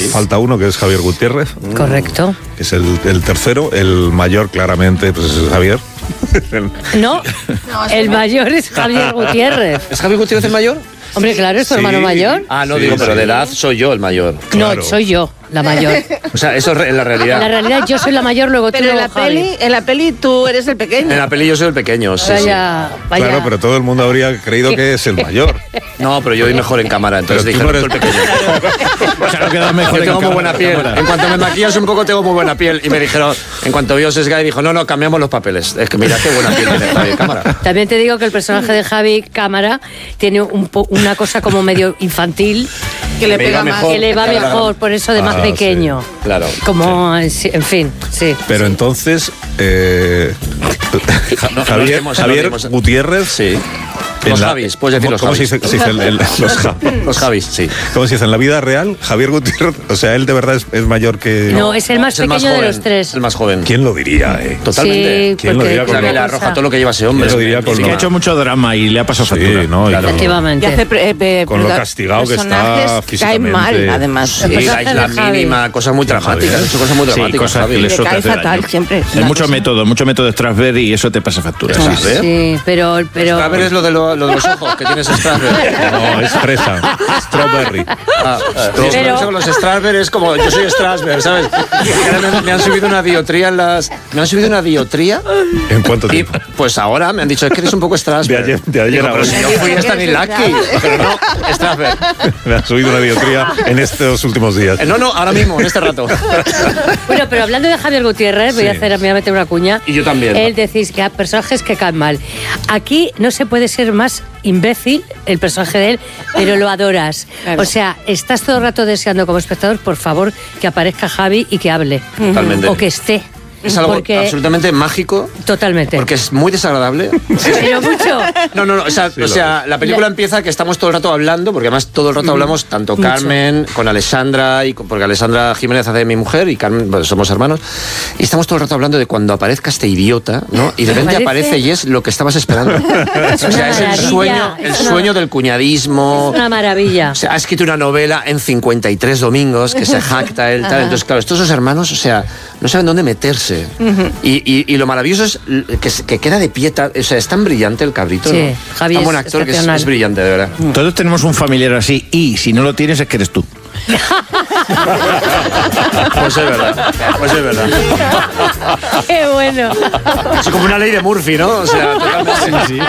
Falta uno, que es Javier Gutiérrez. Correcto. Que es el tercero. El mayor, claramente, pues es Javier. No, el mayor es Javier Gutiérrez. ¿Es Javier Gutiérrez el mayor? Hombre, claro, es tu Sí. hermano mayor. Ah, no, Sí, digo, pero sí. de edad soy yo el mayor. Claro. No, soy yo la mayor. O sea, eso es en la En realidad. la realidad yo soy la mayor, luego Pero tú, en luego la, Javi. en la peli tú eres el pequeño. En la peli yo soy el pequeño, sí, Vaya. Claro, pero todo el mundo habría creído que es el mayor. sí. No, pero yo voy mejor en cámara, entonces Pero tú dije, no tú el pequeño. Claro, quedas mejor Yo en tengo muy buena piel. cámara. En cuanto me maquillas un poco, tengo muy buena piel. Y me dijeron, en cuanto vio Sesgay, dijo, no, cambiamos los papeles. Es que mira qué buena piel tiene Javier Cámara. También te digo que el personaje de Javi Cámara tiene una cosa como medio infantil Que le Me pega iba más. mejor. que le va mejor, por eso de más Ah, pequeño. Claro. Como, en fin, sí. Pero entonces, No, Javier, no Javier dimos. Gutiérrez. Sí. en Los la- Javis, puedes decir los ¿Cómo se Javis. dice, los Javis? Los Javis, sí. ¿Cómo se dice? En la vida real, Javier Gutiérrez, o sea, él de verdad es mayor que... No, es el más Es el pequeño de joven, los tres. El más joven. ¿Quién lo diría, Totalmente. Sí, ¿Quién lo porque diría O sea, con que le lo- arroja todo lo que lleva ese hombre. Yo lo diría con Sí, que ha hecho mucho drama y le ha pasado Sí, factura. ¿no? Y Claro. con- Y Efectivamente. hace Con lo castigado que está personajes caen físicamente. mal, además. Sí, El la personaje isla de Javi. mínima, cosas muy dramáticas. Son cosas muy Sí, dramáticas. cosas Javi. que le Le suele cae hacer fatal daño. siempre. Hay mucho método de Strasberg y eso te pasa factura. Sí. Sí. ¿Eh? Sí, pero A ver, es lo de los ojos que tienes Strasberg. No, es fresa. Strawberry. Pero- Eso con los Strasberg es como yo soy Strasberg, ¿sabes? Y ahora me han subido una diotría en las. Me han subido una diotría ¿En cuánto y tiempo? pues ahora me han dicho es que eres un poco Strasberg. De ayer Digo, a pero hoy. si yo fui Stanislavski, pero no Strasberg. Me ha subido una diotría en estos últimos días. No, ahora mismo, en este rato. Bueno, pero hablando de Javier Gutiérrez, Sí. me voy a meter una cuña. Y yo también. Él decís que hay personajes que caen mal. Aquí no se puede ser más imbécil el personaje de él, pero lo adoras. Claro. O sea, estás todo el rato deseando como espectador, por favor, que aparezca Javi y que hable. Totalmente. O que esté. Es algo Porque- absolutamente mágico. Totalmente. Porque es muy desagradable. Pero mucho. No, o sea, la película empieza que estamos todo el rato hablando, porque además todo el rato hablamos, tanto Mucho. Carmen, con Alessandra, porque Alessandra Jiménez hace de mi mujer y Carmen, bueno, somos hermanos, y estamos todo el rato hablando de cuando aparezca este idiota, ¿no? Y de repente aparece y es lo que estabas esperando. O sea, es el maravilla, sueño, es una- sueño del cuñadismo. Es una maravilla. O sea, ha escrito una novela en 53 domingos que se jacta él, tal. Ajá. Entonces, claro, estos dos hermanos, o sea, no saben dónde meterse. Y lo maravilloso es que queda de pie, o sea, es tan brillante el cabrito, Sí, ¿no? Javi Tan es buen actor que excepcional. es brillante, de verdad. Todos tenemos un familiar así y si no lo tienes es que eres tú. Pues es verdad, pues es verdad. Qué bueno. Es como una ley de Murphy, ¿no? O sea, totalmente.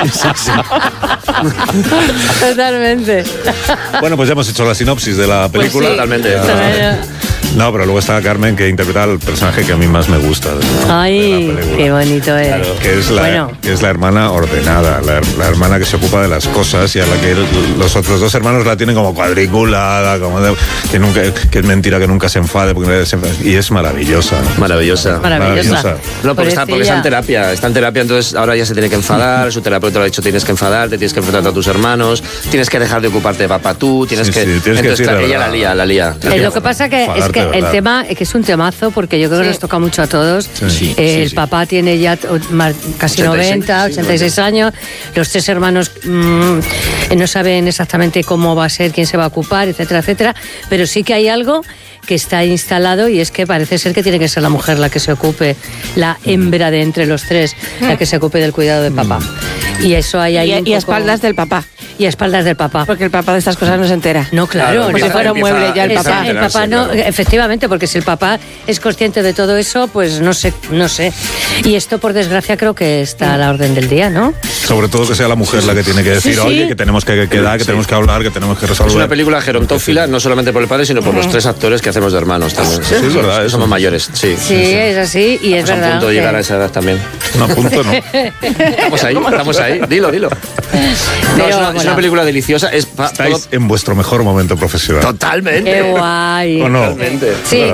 Totalmente. Bueno, pues ya hemos hecho la sinopsis de la película. sí. Totalmente. No, pero luego está Carmen, que interpreta al personaje que a mí más me gusta. de la Ay, película. qué bonito es. Que es la hermana ordenada, la hermana que se ocupa de las cosas y a la que los otros dos hermanos la tienen como cuadriculada, que es mentira que nunca se enfade, y es maravillosa. Maravillosa. Maravillosa. No, porque está en terapia, entonces ahora ya se tiene que enfadar, su terapeuta le ha dicho tienes que enfadarte, tienes que enfrentar a tus hermanos, tienes que dejar de ocuparte de papá tú, tienes Sí, que... sí, tienes que entonces, decir la ella verdad. la lía. Lo que pasa es que Enfadarte, el ¿verdad? tema es que es un temazo, porque yo creo que nos toca mucho a todos. Sí, El sí. papá tiene ya casi 86, 90, sí, 86 años. Los tres hermanos no saben exactamente cómo va a ser, quién se va a ocupar, etcétera, etcétera. Pero sí que hay algo que está instalado y es que parece ser que tiene que ser la mujer la que se ocupe, la hembra de entre los tres, la que se ocupe del cuidado de papá. Y eso hay ahí un Y poco- a espaldas del papá. Y a espaldas del papá. Porque el papá de estas cosas no se entera. No, claro. Claro, Como si empieza- fuera un empieza- mueble ya el empieza papá. a El papá no, claro. efectivamente, porque si el papá es consciente de todo eso, pues no sé. Y esto, por desgracia, creo que está a la orden del día, ¿no? Sobre todo que sea la mujer la que tiene que decir, Sí, sí. oye, que tenemos que quedar, que tenemos que hablar, que tenemos que Es resolver. una película gerontófila, no solamente por el padre, sino por los tres actores que hacemos de hermanos también. Sí, es verdad, eso. Somos mayores, sí. Sí, es así y es Estamos a verdad. punto de llegar que- a esa edad también. No, punto no. Estamos ahí. Dilo. No, Pero, es bueno. una película deliciosa. Estáis en vuestro mejor momento profesional. Totalmente. Qué guay. ¿O no? Totalmente. Sí, ¿Verdad?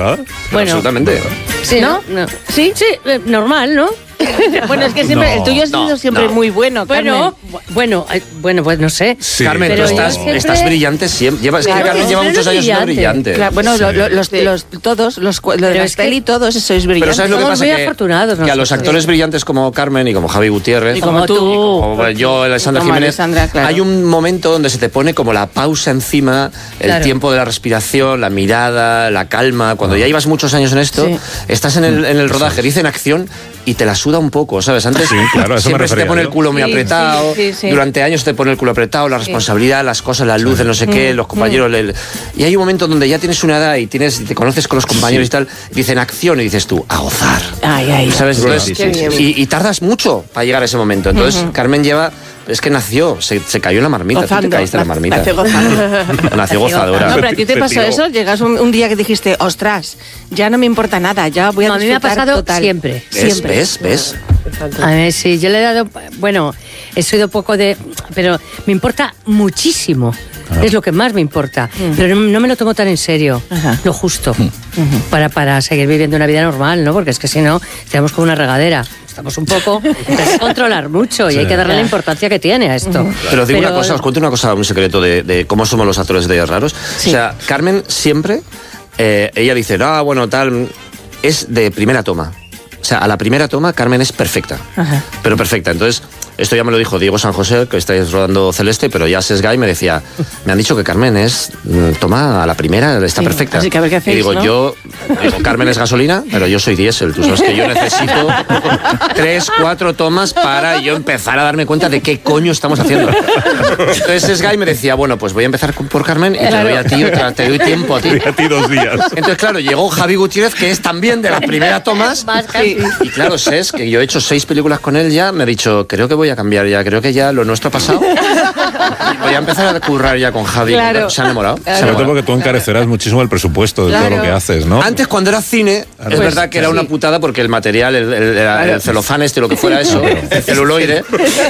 Bueno, absolutamente. sí, ¿No? ¿no? ¿Sí? Sí, normal, ¿no? Bueno, es que siempre, el tuyo ha sido siempre muy bueno, Carmen. Bueno, pues no sé. Sí, Carmen, pero tú yo estás, siempre- estás brillante siempre. Es que Claro, Carmen lleva siempre muchos años siendo brillante. brillante. Claro, bueno, Sí. todos, lo de Pero la es que- peli, todos sois brillantes. Pero ¿sabes lo que Somos pasa? muy afortunados Que a los nosotros. actores brillantes como Carmen y como Javi Gutiérrez, Y como tú. como yo, Alessandra Como Jiménez, Alessandra, claro. hay un momento donde se te pone como la pausa encima, el Claro. tiempo de la respiración, la mirada, la calma. Cuando ya llevas muchos años en esto, Sí. estás en el rodaje, dicen acción y te la suda un poco, ¿sabes? Antes Sí, claro, a eso me siempre se te refería pone yo. el culo muy Sí, apretado, sí. durante años te pone el culo apretado, la responsabilidad, las cosas, las luces, no sé qué, los compañeros. Y hay un momento donde ya tienes una edad y te conoces con los compañeros y tal, dicen acción y dices tú, a gozar. Ay. ¿Sabes? Bueno, Entonces, sí, sí, y tardas mucho para llegar a ese momento. Entonces, Carmen lleva. Es que nació, se cayó en la marmita. Tú te Gozando. caíste en la marmita. Nació gozando. Nació gozadora. No, pero a ti te Se pasó tiró. eso, llegas un día que dijiste, ostras, ya no me importa nada, ya voy a No, a mí me ha disfrutar pasado total. siempre. ¿Ves? A ver, sí, yo le he dado, bueno, he sido poco de, pero me importa muchísimo. Es lo que más me importa. Pero no me lo tomo tan en serio, Ajá. lo justo, para seguir viviendo una vida normal, ¿no? Porque es que si no, estamos como una regadera. Estamos un poco, hay que controlar mucho y hay que darle la importancia que tiene a esto. Pero os digo una cosa, os cuento una cosa, un secreto de cómo somos los actores de raros. Sí. O sea, Carmen siempre, ella dice, bueno, tal, es de primera toma. O sea, a la primera toma Carmen es perfecta. Ajá. Pero perfecta. Entonces, esto ya me lo dijo Diego San José, que estáis rodando Celeste, pero ya Sesgay me decía, me han dicho que Carmen es, toma a la primera, está Sí, perfecta. así que a ver qué hacéis, y digo, ¿no? Carmen es gasolina, pero yo soy diésel. Tú sabes que yo necesito 3, 4 tomas para yo empezar a darme cuenta de qué coño estamos haciendo. Entonces Sesgay me decía, bueno, pues voy a empezar por Carmen y te doy a ti te doy tiempo a ti. A ti 2 días. Entonces, claro, llegó Javi Gutiérrez, que es también de las primeras tomas. Más casi. Y claro, Ses, que yo he hecho 6 películas con él ya, me ha dicho, creo que voy a cambiar ya, creo que ya lo nuestro ha pasado. Voy a empezar a currar ya con Javi. Claro. Se ha enamorado. Se ha Sobre todo enamorado. porque tú encarecerás muchísimo el presupuesto de todo Claro. lo que haces, ¿no? Antes, cuando era cine, es verdad que era una putada porque el material, el celofán lo que fuera eso, el celuloide.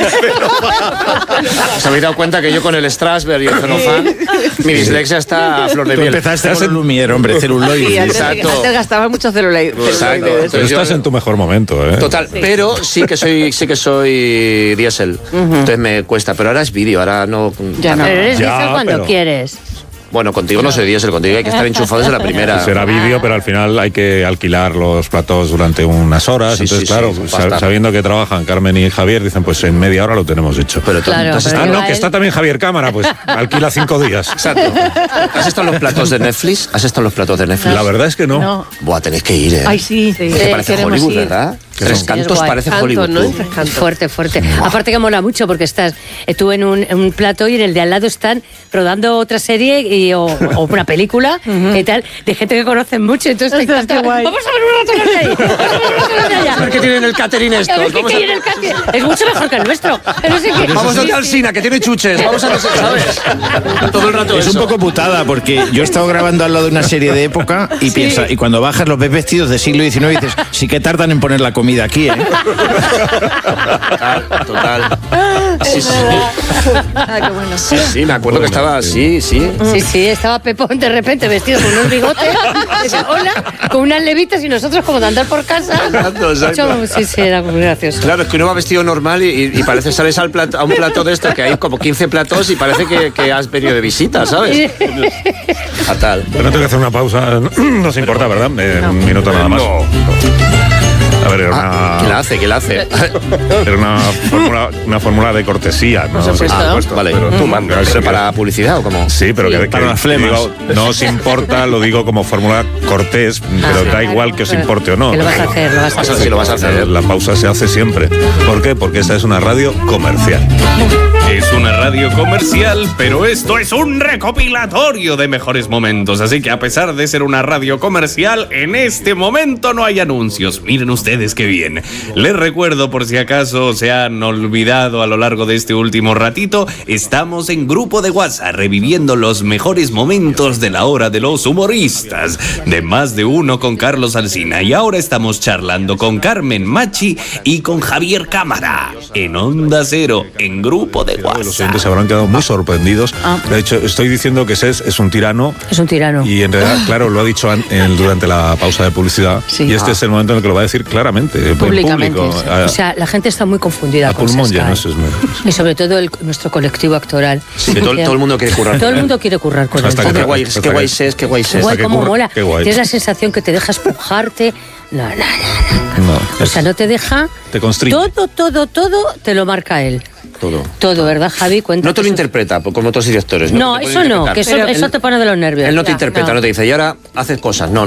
¿Os habéis dado cuenta que yo con el Strasberg y el celofán, mi dislexia está a flor de Tú miel? empezaste con el Lumière, hombre, celuloide. Y antes, Exacto. antes gastaba mucho celuloide. Exacto. de eso. Pero estás en tu mejor momento, ¿eh? Total, pero sí que soy diésel. Entonces me cuesta, pero ahora es vídeo, ahora no. Ya no. Pero eres Ya, diésel cuando pero- quieres. Bueno, contigo no soy diésel, contigo hay que estar enchufado desde la primera. Será vídeo, pero al final hay que alquilar los platós durante unas horas. Sí, Entonces, sí, claro, sí, pasta. sabiendo que trabajan Carmen y Javier, dicen, pues en media hora lo tenemos hecho. Pero tú- Claro, tú has pero estado- Ah, no, Igual- que está también Javier Cámara, pues alquila 5 días. Exacto. ¿Has estado en los platos de Netflix? ¿Has estado en los platos de Netflix? La verdad es que no. No. Buah, tenéis que ir, ¿eh? Ay, sí. Que parece queremos Hollywood, ir. ¿verdad? Que Tres son- cantos Es guay. parece Canto, Hollywood. ¿no? tú. Tres cantos. Fuerte, fuerte. Aparte que mola mucho porque tú en un plato y en el de al lado están rodando otra serie o una película y tal, de gente que conocen mucho. Entonces te Ostras, qué encanta. guay. Vamos a ver un rato más de ahí. Vamos a ver un rato más de allá. A ver qué tienen el catering A estos. ver qué hay en el catering. Es mucho mejor que el nuestro. No sé qué. Vamos a ir al Sina, que tiene chuches. Vamos a ver, ¿sabes? Todo el rato Es un eso. poco putada porque yo he estado grabando al lado de una serie de época y y cuando bajas los ves vestidos de siglo XIX y dices, sí que tardan en poner la comida aquí, ¿eh? Total. Sí, sí. Ah, qué bueno. Sí, me acuerdo que estaba así, sí. Sí, estaba Pepón de repente vestido con unos bigotes, decía, hola, con unas levitas y nosotros como de andar por casa. Exacto, exacto. Sí, era muy gracioso. Claro, es que uno va vestido normal y parece sales a un plato de esto que hay como 15 platos y parece que has venido de visita, ¿sabes? Fatal. Pero no tengo que hacer una pausa. No se importa, ¿verdad? Un minuto nada más. A ver, era Ah, ¿Qué la hace? ¿Qué la hace? una fórmula de cortesía, ¿no? Por supuesto. Vale. Pero tú mandas. ¿Pero para publicidad o cómo? Sí, pero que para las flemas. digo, no os importa, lo digo como fórmula cortés, pero da igual que os importe o no. Que lo vas a hacer, lo vas a hacer. Sí, lo vas a hacer. La pausa se hace siempre. ¿Por qué? Porque esta es una radio comercial. Es una radio comercial, pero esto es un recopilatorio de mejores momentos. Así que a pesar de ser una radio comercial, en este momento no hay anuncios. Miren ustedes ustedes qué bien. Les recuerdo, por si acaso se han olvidado a lo largo de este último ratito, estamos en grupo de WhatsApp reviviendo los mejores momentos de la hora de los humoristas, de Más de Uno con Carlos Alsina. Y ahora estamos charlando con Carmen Machi y con Javier Cámara en Onda Cero, en grupo de WhatsApp. Los oyentes se habrán quedado muy sorprendidos. De hecho, estoy diciendo que Sés es un tirano. Es un tirano. Y en realidad, claro, lo ha dicho durante la pausa de publicidad. Sí. Y este es el momento en el que lo va a decir claramente, Públicamente. en público. O sea, la gente está muy confundida A con pulmón Sesca, lleno, eso es muy... Y sobre todo nuestro colectivo actoral. Sí, que todo el mundo quiere currar. Todo el mundo quiere currar con él. Hasta que Qué guay, qué guay es, qué guay es. Qué guay, que cómo curra, mola. qué guay. Tienes la sensación que te deja espujarte. No. O sea, no te deja... Te constriñe. Todo te lo marca él. Todo, ¿verdad, Javi? Cuenta. No te lo interpreta como otros directores. No, te puede eso no, interpretar. que eso Pero te pone de los nervios. Él no te Ya, interpreta, no te dice, y ahora haces cosas. No,